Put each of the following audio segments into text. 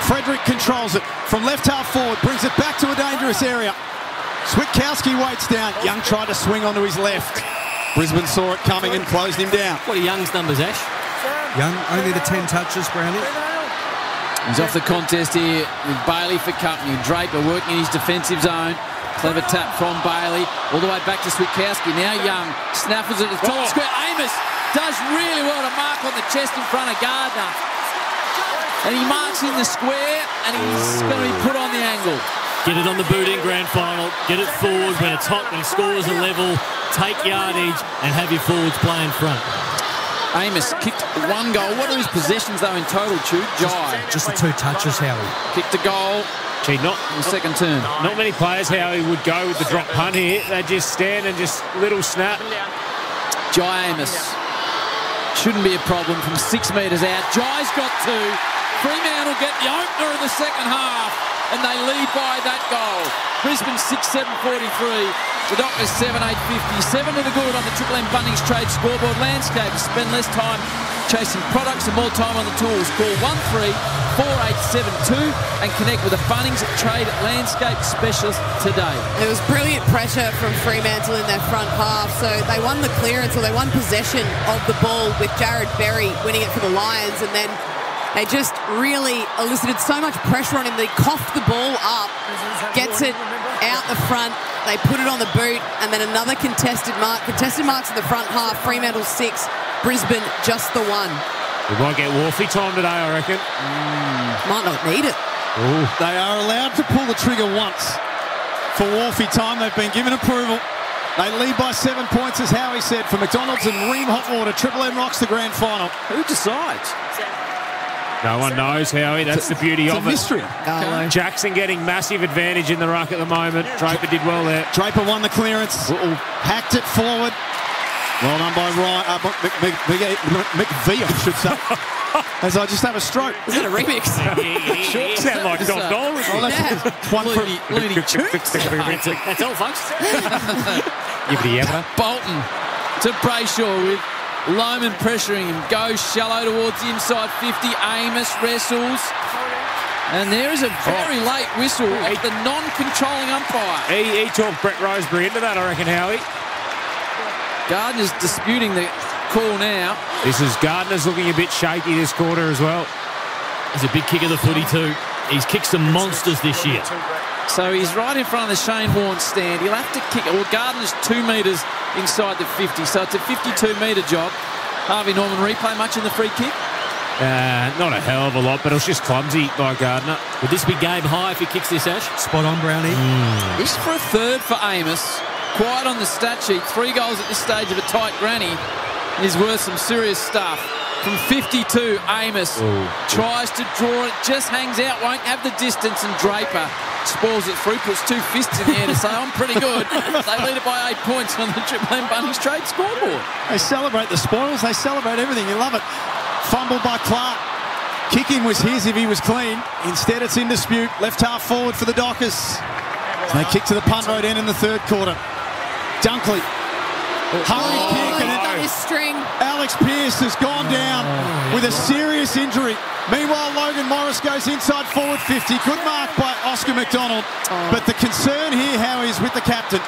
Frederick controls it from left half forward, brings it back to a dangerous area. Switkowski waits down. Young tried to swing onto his left. Brisbane saw it coming and closed him down. What are Young's numbers, Ash? Young, only the 10 touches, Brownie. He's off the contest here with Bailey for company. Draper working in his defensive zone. Clever tap from Bailey. All the way back to Switkowski. Now Young snaffles it at the top of the square. Amos does really well to mark on the chest in front of Gardner. And he marks in the square, and he's going to be put on the angle. Get it on the boot in grand final. Get it forward when it's hot, when scores are level. Take yardage and have your forwards play in front. Amos kicked one goal. What are his possessions, though, in total, Chu? Just the 2 touches, Howie. Kicked a goal. Gee, in the second term. Not many players, Howie, would go with the drop punt here. They just stand and just little snap. Jai Amos. Shouldn't be a problem from 6 metres out. Jai's got 2. Fremantle get the opener of the second half, and they lead by that goal. Brisbane 6-7-43. The Dockers 7-8-50. 7 to the good on the Triple M Bunnings Trade scoreboard. Landscape. Spend less time chasing products and more time on the tools. Call 134872 and connect with a Bunnings Trade Landscape specialist today. There was brilliant pressure from Fremantle in their front half, so they won the clearance, or they won possession of the ball with Jared Berry winning it for the Lions, and then they just really elicited so much pressure on him that he coughed the ball up, gets it out the front, they put it on the boot, and then another contested mark. Contested marks in the front half. Fremantle 6, Brisbane just the 1. We might get Wolfie time today, I reckon. Might not need it. Ooh. They are allowed to pull the trigger once for Wolfie time. They've been given approval. They lead by 7 points, as Howie said, for McDonald's and Ream Hotwater. Triple M rocks the grand final. Who decides? No one knows, Howie. That's the beauty of it. It's a mystery. Jackson getting massive advantage in the ruck at the moment. Draper did well there. Draper won the clearance. Hacked it forward. Well done by Ryan. McVie, I should say. As I just have a stroke. Is that a remix? Sound like Don Dolan. One for Looney Tunes. That's all, folks. Yibbity yabba. Bolton to Brayshaw with Lohman pressuring him. Goes shallow towards the inside 50. Amos wrestles. And there is a very late whistle at the non-controlling umpire. He talked Brett Roseberry into that, I reckon, Howie. Gardner's disputing the call now. This is Gardner's looking a bit shaky this quarter as well. He's a big kick of the footy too. He's kicked some monsters this year. So he's right in front of the Shane Warne stand. He'll have to kick it. Well, Gardner's 2 metres inside the 50, so it's a 52-metre job. Harvey Norman replay much in the free kick? Not a hell of a lot, but it was just clumsy by Gardner. Would this be game high if he kicks this, Ash? Spot on, Brownie. This for a third for Amos. Quiet on the stat sheet. 3 goals at this stage of a tight granny. He's worth some serious stuff. From 52, Amos tries to draw it, just hangs out, won't have the distance, and Draper spoils it through, puts 2 fists in the air to say, I'm pretty good. They lead it by 8 points on the Triple M Bunnings Trade scoreboard. They celebrate the spoils. They celebrate everything. You love it. Fumble by Clark. Kicking was his if he was clean. Instead, it's in dispute. Left half forward for the Dockers. They kick to the punt road end in the third quarter. Dunkley. Hurry kick, and Got his string. Alex Pearce has gone down with a serious injury. Meanwhile, Logan Morris goes inside forward 50. Good mark by Oscar McDonald. But the concern here, Howie, is with the captain.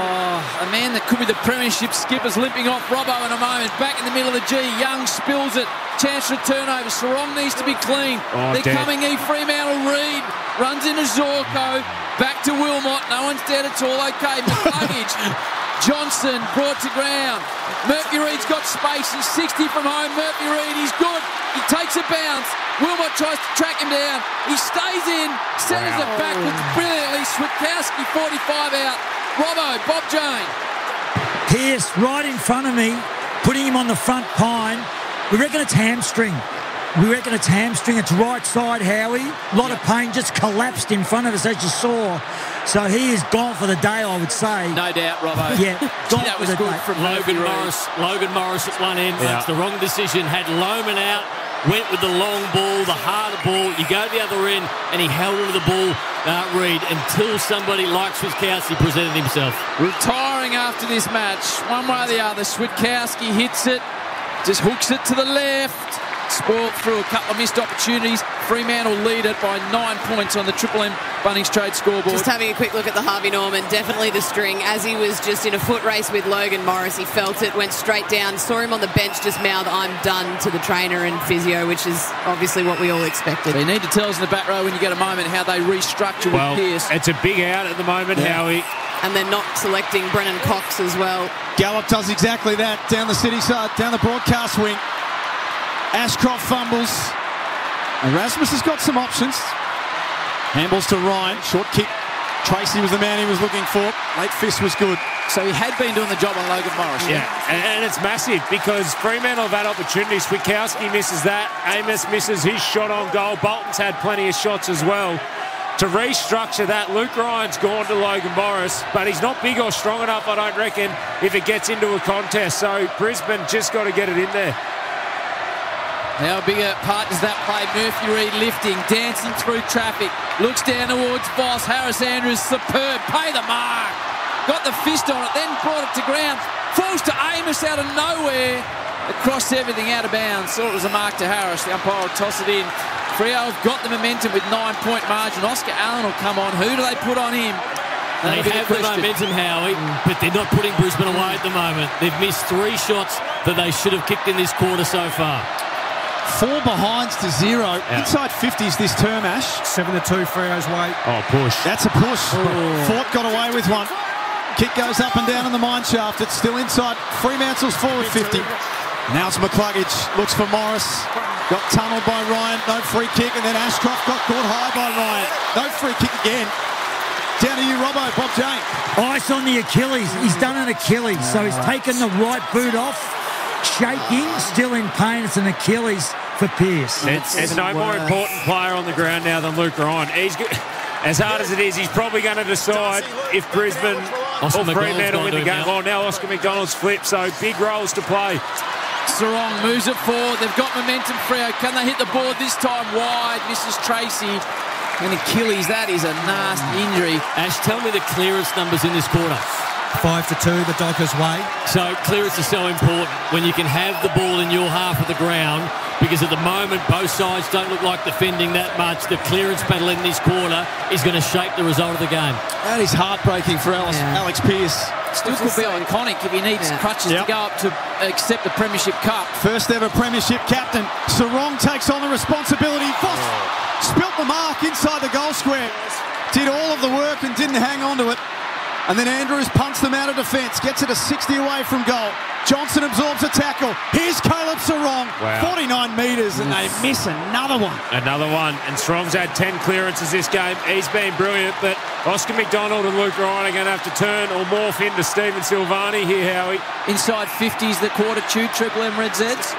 A man that could be the premiership skipper's limping off Robbo in a moment. Back in the middle of the G. Young spills it. Chance for a turnover. Sarong needs to be clean. They're coming in. Fremantle. Reid runs into Zorko. Back to Wilmot. No one's dead. It's all okay. McCluggage. Johnson brought to ground. Murphy Reid's got space. He's 60 from home. Murphy Reid, he's good. He takes a bounce. Wilmot tries to track him down. He stays in, centres it backwards brilliantly. Switkowski 45 out. Robbo, Bob Jane. Pearce right in front of me, putting him on the front pine. We reckon it's hamstring. It's right side, Howie. A lot of pain, just collapsed in front of us, as you saw. So he is gone for the day, I would say. No doubt, Robbo. Yeah, gone that for was the good day. from Logan Morris at one end. That's the wrong decision. Had Lohman out. Went with the long ball, the harder ball. You go to the other end, and he held onto the ball, Reid, until somebody like Switkowski presented himself. Retiring after this match, one way or the other. Switkowski hits it, just hooks it to the left. spoiled through a couple of missed opportunities. Fremantle lead it by 9 points on the Triple M Bunnings Trade scoreboard. Just having a quick look at the Harvey Norman, definitely the string. As he was just in a foot race with Logan Morris, he felt it, went straight down, saw him on the bench just mouth, "I'm done," to the trainer and physio, which is obviously what we all expected. So you need to tell us in the back row when you get a moment how they restructure with Pearce. It's a big out at the moment, Howie. And they're not selecting Brennan Cox as well. Gallup does exactly that down the city side, down the broadcast wing. Ashcroft fumbles. Erasmus has got some options. Handballs to Ryan. Short kick. Tracy was the man he was looking for. Late fist was good. So he had been doing the job on Logan Morris. Yeah, and it's massive because Fremantle have had opportunities. Witkowski misses that. Amos misses his shot on goal. Bolton's had plenty of shots as well. To restructure that, Luke Ryan's gone to Logan Morris, but he's not big or strong enough, I don't reckon, if it gets into a contest. So Brisbane just got to get it in there. How big a part does that play? Murphy Reid lifting, dancing through traffic, looks down towards Boss. Harris Andrews, superb, pay the mark. Got the fist on it, then brought it to ground. Falls to Amos out of nowhere. Across everything out of bounds. Thought it was a mark to Harris. The umpire will toss it in. Freo have got the momentum with 9-point margin. Oscar Allen will come on. Who do they put on him? They have the momentum, Howie, but they're not putting Brisbane away at the moment. They've missed 3 shots that they should have kicked in this quarter so far. 4 behinds to 0. Yeah. Inside 50s this term, Ash. 7-2 Freo's way. Oh, push. That's a push. Fort got away with one. Kick goes up and down in the mine shaft. It's still inside Fremantle's forward 50. Now it's McCluggage. Looks for Morris. Got tunnelled by Ryan. No free kick. And then Ashcroft got caught high by Ryan. No free kick again. Down to you, Robbo. Bob Jane. Ice on the Achilles. He's done an Achilles. So he's taken the right boot off. Shaking. Still in pain. It's an Achilles for Pearce. It's no more important player on the ground now than Luke Ryan. He's good. As hard as it is, he's probably going to decide if Brisbane or Fremantle win the game. Oh, now Oscar McDonald's flipped, so big roles to play. Sarong moves it forward. They've got momentum, Freo. Can they hit the board this time wide? Misses Tracy. And Achilles, that is a nasty injury. Ash, tell me the clearance numbers in this quarter. 5-2, the Dockers way. So clearance is so important when you can have the ball in your half of the ground, because at the moment both sides don't look like defending that much. The clearance battle in this quarter is going to shape the result of the game. That is heartbreaking for Alex Pearce. Still could be iconic if he needs crutches to go up to accept the Premiership Cup. First ever Premiership captain. Sarong takes on the responsibility. Foss spilt the mark inside the goal square. Did all of the work and didn't hang on to it. And then Andrews punts them out of defence. Gets it a 60 away from goal. Johnson absorbs a tackle. Here's Caleb Sarong. Wow. 49 metres and they miss another one. Another one. And Sarong's had 10 clearances this game. He's been brilliant. But Oscar McDonald and Luke Ryan are going to have to turn or morph into Stephen Silvani here, Howie. Inside 50s, the quarter 2, Triple M Red Zeds.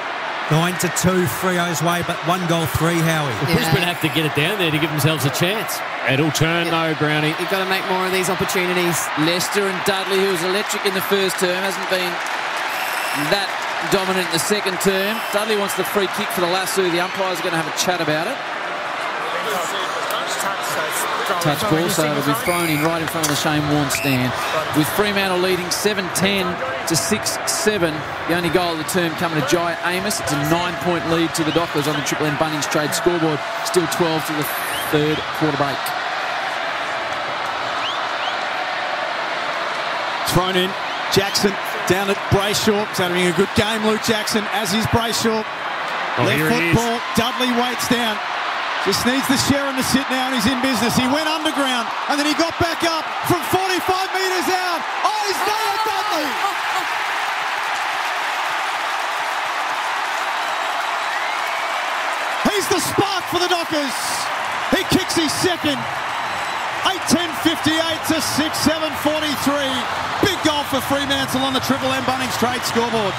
9-2 Freo's way, but 1 goal 3, Howie. Well, Brisbane have to get it down there to give themselves a chance. It'll turn though, Brownie. You've got to make more of these opportunities. Leicester and Dudley, who was electric in the first term, hasn't been that dominant in the second term. Dudley wants the free kick for the lasso. The umpires are going to have a chat about it. Touch ball, so it'll be thrown in right in front of the Shane Warne stand. With Fremantle leading 7-10 to 6-7. The only goal of the term coming to Jai Amos. It's a 9-point lead to the Dockers on the Triple M Bunnings Trade scoreboard. Still 12 to the third quarter break. Thrown in. Jackson down at Brayshaw. He's having a good game, Luke Jackson, as is Brayshaw. Left foot ball. Dudley waits down. Just needs the Sharon to sit now and he's in business. He went underground and then he got back up from 45 metres out. Oh, he's there, Dudley! He's the spark for the Dockers. He kicks his second. 8-10-58 to 6-7-43. Big goal for Fremantle on the Triple M Bunnings Trade scoreboard.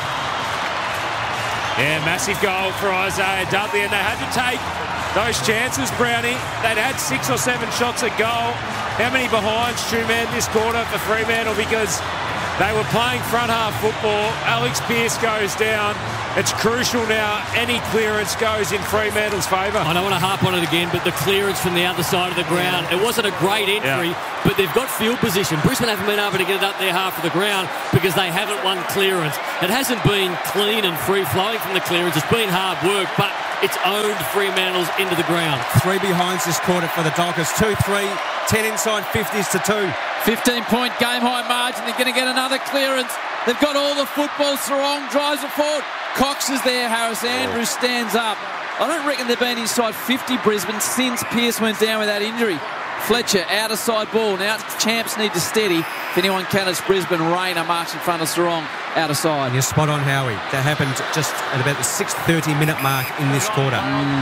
Yeah, massive goal for Isaiah Dudley, and they had to take those chances, Brownie. They'd had 6 or 7 shots at goal. How many behinds, Two-man, this quarter for Fremantle? Because they were playing front half football. Alex Pearce goes down. It's crucial now. Any clearance goes in Fremantle's favour. I don't want to harp on it again, but the clearance from the other side of the ground, it wasn't a great entry, but they've got field position. Brisbane haven't been able to get it up their half of the ground because they haven't won clearance. It hasn't been clean and free-flowing from the clearance. It's been hard work, but it's owned Fremantle's into the ground. 3 behinds this quarter for the Dockers. 2-3, 10 inside 50s to 2. 15-point game-high margin. They're going to get another clearance. They've got all the football. Sarong drives it forward. Cox is there. Harris Andrews stands up. I don't reckon they've been inside 50 Brisbane since Pearce went down with that injury. Fletcher, outer side ball. Now Champs need to steady. If anyone can, it's Brisbane. Rayner marks in front of Sarong, outer side. You're spot on, Howie. That happened just at about the 6:30-minute mark in this quarter.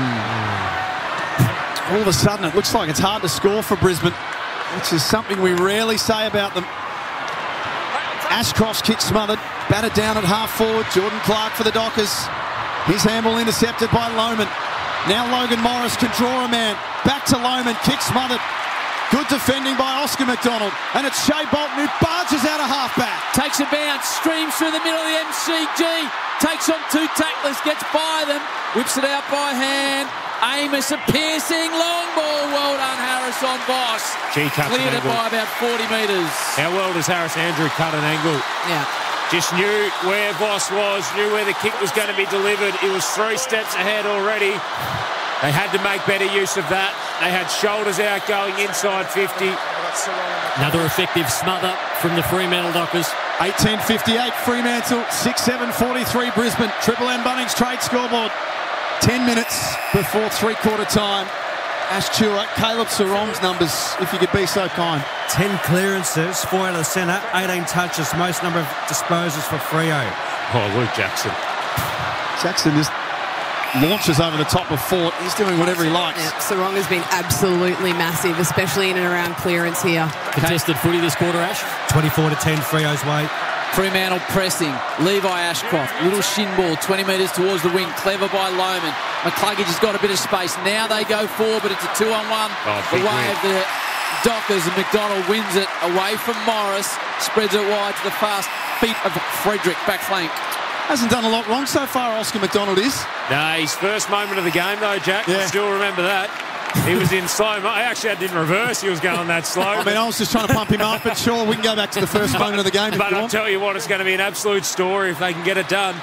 All of a sudden, it looks like it's hard to score for Brisbane, which is something we rarely say about them. Ashcroft's kick smothered, batted down at half forward. Jordan Clark for the Dockers. His handball intercepted by Lohman. Now Logan Morris can draw a man. Back to Lohman, kick smothered. Good defending by Oscar McDonald. And it's Shea Bolton who barges out a halfback. Takes a bounce, streams through the middle of the MCG. Takes on 2 tacklers, gets by them. Whips it out by hand. Amos, a piercing long ball. Well done, Harris on Voss. Cleared it by about 40 metres. How well does Harris Andrew cut an angle? Yeah. Just knew where Voss was, knew where the kick was going to be delivered. He was 3 steps ahead already. They had to make better use of that. They had shoulders out going inside 50. Another effective smother from the Fremantle Dockers. 18:58 Fremantle, 6-7-43 Brisbane. Triple M Bunnings trade scoreboard. 10 minutes before three-quarter time. Ash Chua, Caleb Sarong's numbers, if you could be so kind. 10 clearances, 4 out of the centre, 18 touches, most number of disposals for Freo. Oh, Luke Jackson. Jackson just launches over the top of Fort. He's doing whatever he likes. Yeah, Sarong has been absolutely massive, especially in and around clearance here. Contested footy this quarter, Ash. 24-10 Freo's way. Fremantle pressing. Levi Ashcroft. Little shin ball, 20 metres towards the wing. Clever by Lohman. McCluggage has got a bit of space. Now they go forward, but it's a 2-on-1. Away of the Dockers, and McDonald wins it away from Morris. Spreads it wide to the fast feet of Frederick, back flank. Hasn't done a lot wrong so far, Oscar McDonald is. No, his first moment of the game, though, Jack. Yeah. I still remember that. He was in slow. I actually had it in reverse. He was going that slow. I mean, I was just trying to pump him up, but sure, we can go back to the first moment of the game if But you I'll want. tell you what, it's going to be an absolute story if they can get it done.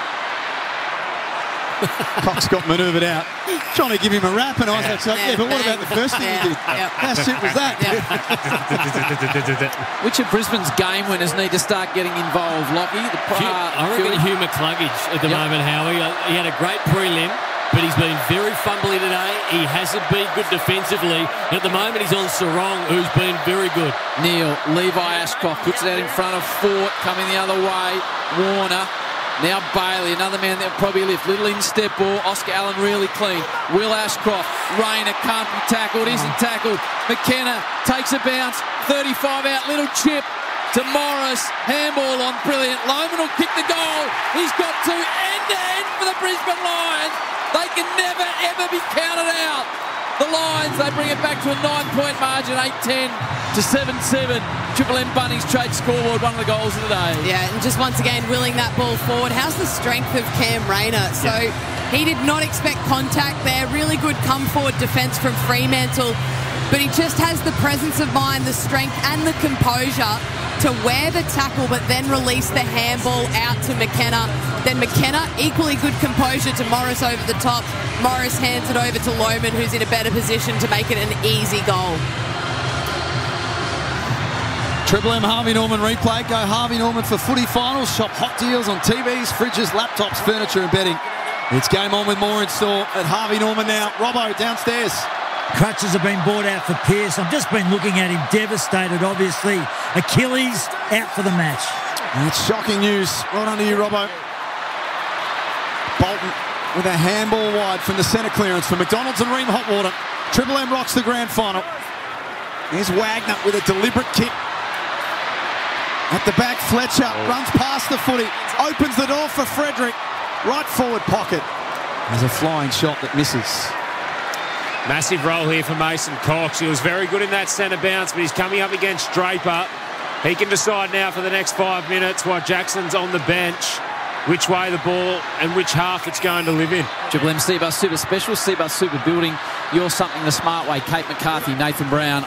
Cox got manoeuvred out. Trying to give him a rap, and I was like, yeah, but what about the first thing he did? How shit was that? Which of Brisbane's game winners need to start getting involved, Lockie? I reckon Hugh McCluggage at the moment, Howie. He had a great prelim, but he's been very fumbly today. He hasn't been good defensively. At the moment, he's on Sarong, who's been very good. Neil, Levi Ashcroft puts it out in front of Fort, coming the other way. Warner. Now Bailey, another man that will probably lift. Little in-step ball. Oscar Allen really clean. Will Ashcroft. Rayner can't be tackled. Isn't tackled. McKenna takes a bounce. 35 out. Little chip to Morris. Handball on. Brilliant. Lohman will kick the goal. He's got to end-to-end for the Brisbane Lions. They can never, ever be counted out. The Lions, they bring it back to a 9-point margin, 8-10 to 7-7. Triple M Bunnings trade scoreboard, one of the goals of the day. Yeah, and just once again, willing that ball forward. How's the strength of Cam Rayner? So he did not expect contact there. Really good come-forward defence from Fremantle. But he just has the presence of mind, the strength and the composure to wear the tackle but then release the handball out to McKenna. Then McKenna, equally good composure to Morris over the top. Morris hands it over to Lohman, who's in a better position to make it an easy goal. Triple M Harvey Norman replay. Go Harvey Norman for footy finals. Shop hot deals on TVs, fridges, laptops, furniture and bedding. It's game on with more in store at Harvey Norman now. Robbo downstairs. Crutches have been bought out for Pearce. I've just been looking at him, devastated, obviously. Achilles out for the match. That's shocking news. Well done to you, Robbo. Bolton with a handball wide from the centre clearance for McDonald's and Ream Hotwater. Triple M rocks the grand final. Here's Wagner with a deliberate kick. At the back, Fletcher runs past the footy. Opens the door for Frederick. Right forward pocket. There's a flying shot that misses. Massive role here for Mason Cox. He was very good in that centre bounce, but he's coming up against Draper. He can decide now for the next 5 minutes while Jackson's on the bench. which way the ball and which half it's going to live in. Triple M Cbus Super Special, Cbus Super Building. You're something the smart way. Kate McCarthy, Nathan Brown